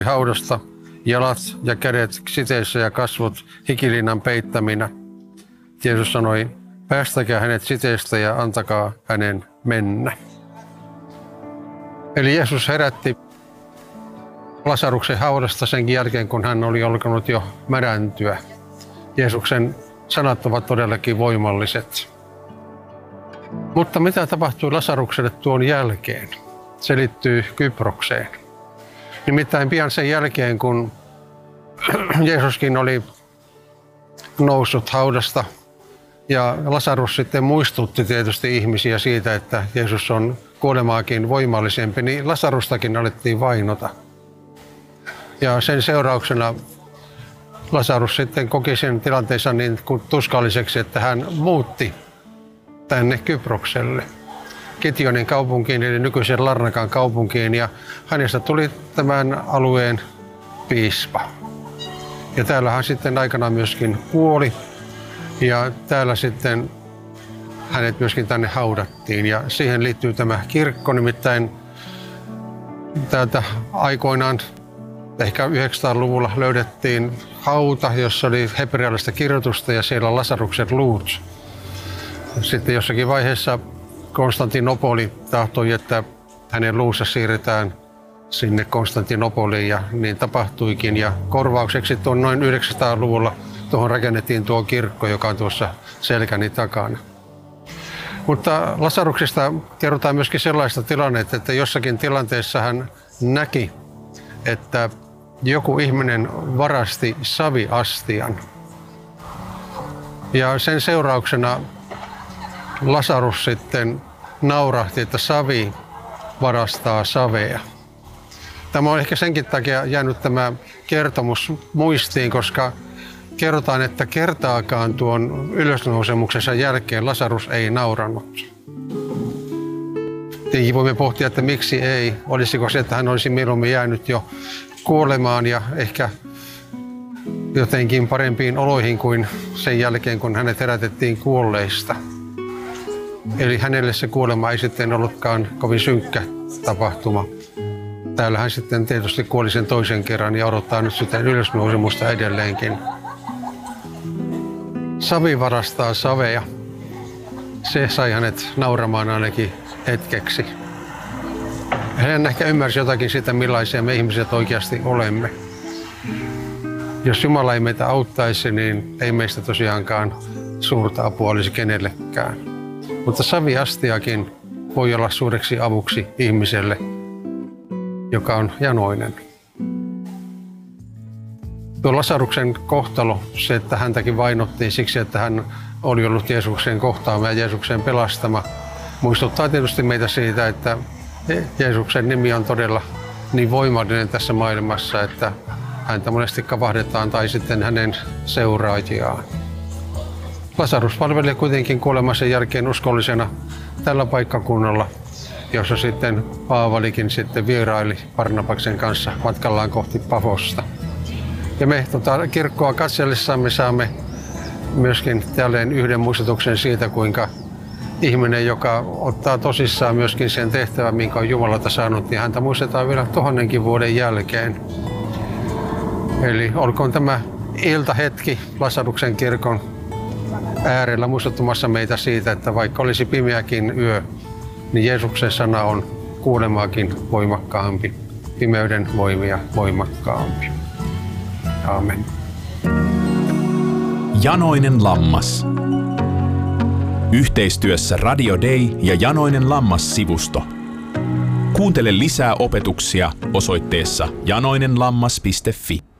haudasta, jalat ja kädet siteissä ja kasvot hikilinnan peittäminä. Jeesus sanoi, päästäkää hänet siteistä ja antakaa hänen mennä. Eli Jeesus herätti Lasaruksen haudasta sen jälkeen, kun hän oli alkanut jo märäntyä. Jeesuksen sanat ovat todellakin voimalliset. Mutta mitä tapahtui Lasarukselle tuon jälkeen? Se liittyy Kyprokseen. Nimittäin pian sen jälkeen, kun Jeesuskin oli noussut haudasta ja Lasarus sitten muistutti tietysti ihmisiä siitä, että Jeesus on kuolemaakin voimallisempi, niin Lasarustakin alettiin vainota. Ja sen seurauksena Lasarus sitten koki sen tilanteensa niin tuskalliseksi, että hän muutti tänne Kyprokselle, Kitionin kaupunkiin eli nykyisen Larnakan kaupunkiin, ja hänestä tuli tämän alueen piispa. Ja täällä hän sitten aikanaan myöskin kuoli ja täällä sitten hänet myöskin tänne haudattiin ja siihen liittyy tämä kirkko, nimittäin täältä aikoinaan ehkä 900-luvulla löydettiin hauta, jossa oli hebrealaista kirjoitusta ja siellä Lasaruksen luut. Sitten jossakin vaiheessa Konstantinopoli tahtoi, että hänen luunsa siirretään sinne Konstantinopoliin ja niin tapahtuikin. Ja korvaukseksi tuon noin 900-luvulla tuohon rakennettiin tuo kirkko, joka on tuossa selkäni takana. Mutta Lasaruksesta kerrotaan myöskin sellaista tilannetta, että jossakin tilanteessa hän näki, että joku ihminen varasti saviastian. Ja sen seurauksena Lasarus sitten naurahti, että savi varastaa savea. Tämä on ehkä senkin takia jäänyt tämä kertomus muistiin, koska kerrotaan, että kertaakaan tuon ylösnousemuksensa jälkeen Lasarus ei naurannut. Tietenkin voimme pohtia, että miksi ei. Olisiko se, että hän olisi mieluummin jäänyt jo kuolemaan ja ehkä jotenkin parempiin oloihin kuin sen jälkeen, kun hänet herätettiin kuolleista. Eli hänelle se kuolema ei sitten ollutkaan kovin synkkä tapahtuma. Täällä hän sitten tietysti kuoli sen toisen kerran ja odottaa nyt sitten ylösnousemusta edelleenkin. Savi varastaa savea. Se sai hänet nauramaan ainakin hetkeksi. Hän ehkä ymmärsi jotakin siitä, millaisia me ihmiset oikeasti olemme. Jos Jumala ei meitä auttaisi, niin ei meistä tosiaankaan suurta apua olisi kenellekään. Mutta saviastiakin voi olla suureksi avuksi ihmiselle, joka on janoinen. Tuo Lasaruksen kohtalo, se, että häntäkin vainottiin siksi, että hän oli ollut Jeesuksen kohtaama ja Jeesuksen pelastama, muistuttaa tietysti meitä siitä, että Jeesuksen nimi on todella niin voimallinen tässä maailmassa, että häntä monesti kavahdetaan tai sitten hänen seuraajiaan. Lasarus palveli kuitenkin kuolemansa jälkeen uskollisena tällä paikkakunnalla, jossa sitten Paavalikin sitten vieraili Barnabaksen kanssa matkallaan kohti Pafosta. Ja me kirkkoa katsellessamme saamme myöskin jälleen yhden muistutuksen siitä, kuinka ihminen, joka ottaa tosissaan myöskin sen tehtävän, minkä on Jumalalta saanut, niin häntä muistetaan vielä 1000 vuoden jälkeen. Eli olkoon tämä iltahetki Lasaruksen kirkon äärellä muistuttamassa meitä siitä, että vaikka olisi pimeäkin yö, niin Jeesuksen sana on kuulemaakin voimakkaampi, pimeyden voimia voimakkaampi. Aamen. Janoinen lammas. Yhteistyössä Radio Day ja Janoinen lammas-sivusto. Kuuntele lisää opetuksia osoitteessa janoinenlammas.fi.